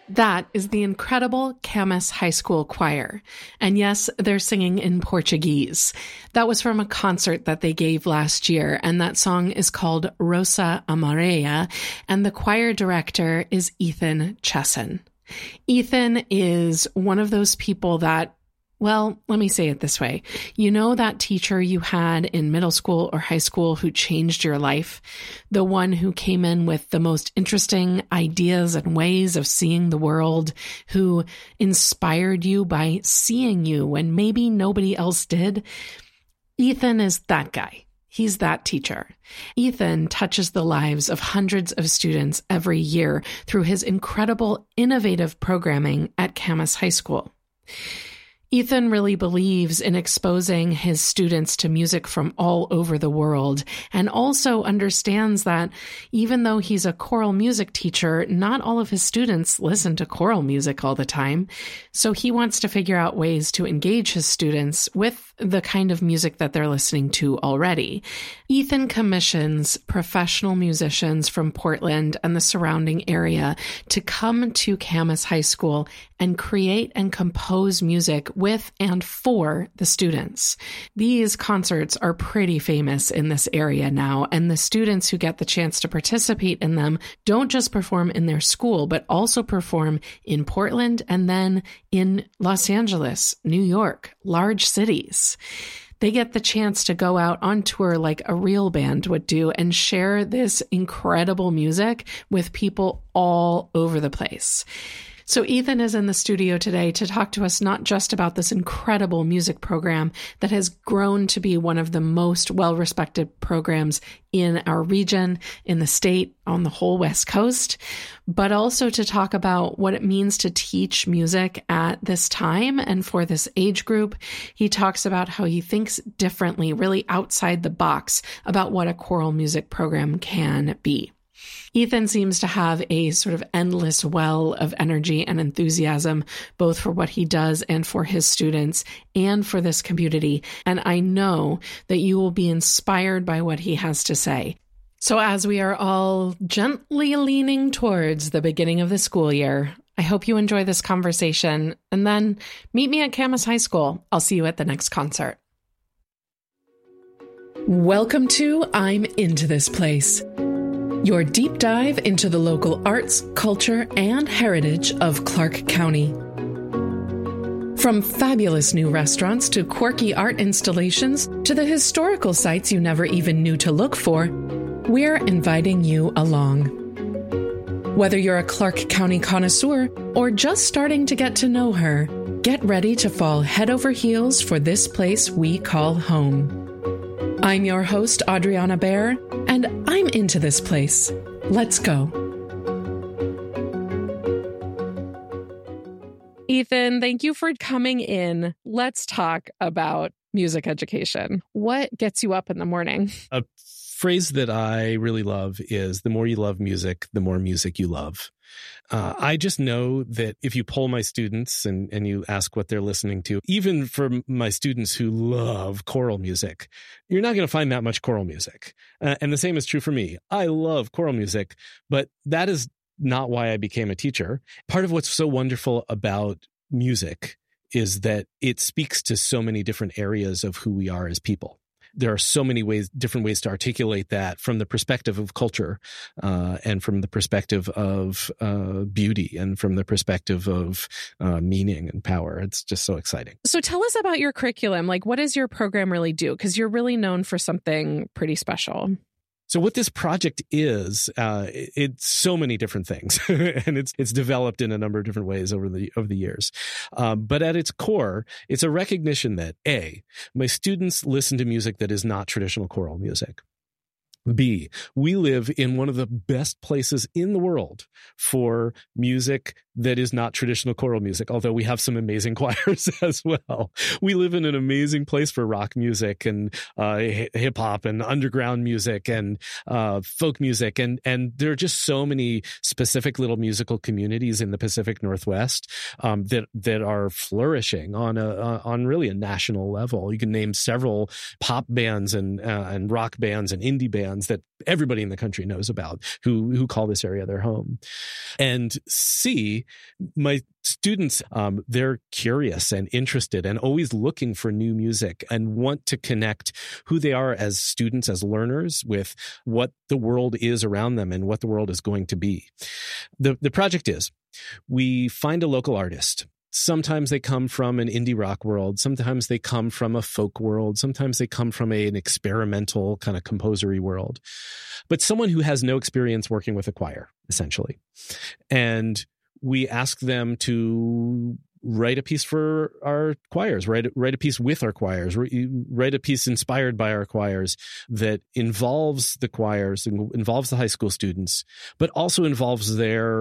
That is the incredible Camas High School Choir. And yes, they're singing in Portuguese. That was from a concert that they gave last year, and that song is called Rosa Amarela, and the choir director is Ethan Chesson. Ethan is one of those people that, well, let me say it this way. You know that teacher you had in middle school or high school who changed your life? The one who came in with the most interesting ideas and ways of seeing the world, who inspired you by seeing you when maybe nobody else did? Ethan is that guy. He's that teacher. Ethan touches the lives of hundreds of students every year through his incredible, innovative programming at Camas High School. Ethan really believes in exposing his students to music from all over the world, and also understands that even though he's a choral music teacher, not all of his students listen to choral music all the time. So he wants to figure out ways to engage his students with the kind of music that they're listening to already. Ethan commissions professional musicians from Portland and the surrounding area to come to Camas High School and create and compose music with and for the students. These concerts are pretty famous in this area now, and the students who get the chance to participate in them don't just perform in their school, but also perform in Portland and then in Los Angeles, New York, large cities. They get the chance to go out on tour like a real band would do and share this incredible music with people all over the place. So Ethan is in the studio today to talk to us not just about this incredible music program that has grown to be one of the most well-respected programs in our region, in the state, on the whole West Coast, but also to talk about what it means to teach music at this time and for this age group. He talks about how he thinks differently, really outside the box, about what a choral music program can be. Ethan seems to have a sort of endless well of energy and enthusiasm, both for what he does and for his students and for this community. And I know that you will be inspired by what he has to say. So as we are all gently leaning towards the beginning of the school year, I hope you enjoy this conversation, and then meet me at Camas High School. I'll see you at the next concert. Welcome to I'm Into This Place, your deep dive into the local arts, culture, and heritage of Clark County. From fabulous new restaurants to quirky art installations to the historical sites you never even knew to look for, we're inviting you along. Whether you're a Clark County connoisseur or just starting to get to know her, get ready to fall head over heels for this place we call home. I'm your host, Adriana Baer, and I'm into this place. Let's go. Ethan, thank you for coming in. Let's talk about music education. What gets you up in the morning? A phrase that I really love is the more you love music, the more music you love. I just know that if you poll my students and you ask what they're listening to, even for my students who love choral music, you're not going to find that much choral music. And the same is true for me. I love choral music, but that is not why I became a teacher. Part of what's so wonderful about music is that it speaks to so many different areas of who we are as people. There are so many ways, different ways to articulate that from the perspective of culture, and from the perspective of beauty, and from the perspective of meaning and power. It's just so exciting. So tell us about your curriculum. Like, what does your program really do? Because you're really known for something pretty special. So what this project is, it's so many different things, and it's developed in a number of different ways over the years. But at its core, it's a recognition that A, my students listen to music that is not traditional choral music. B, we live in one of the best places in the world for music that is not traditional choral music, although we have some amazing choirs as well. We live in an amazing place for rock music and hip hop and underground music and folk music. And there are just so many specific little musical communities in the Pacific Northwest that are flourishing on really a national level. You can name several pop bands and rock bands and indie bands that everybody in the country knows about who call this area their home. And C, my students, they're curious and interested and always looking for new music and want to connect who they are as students, as learners, with what the world is around them and what the world is going to be. The project is, we find a local artist. Sometimes they come from an indie rock world. Sometimes they come from a folk world. Sometimes they come from an experimental kind of composery world. But someone who has no experience working with a choir, essentially. And we ask them to write a piece for our choirs, write a piece with our choirs, write a piece inspired by our choirs that involves the choirs, involves the high school students, but also involves their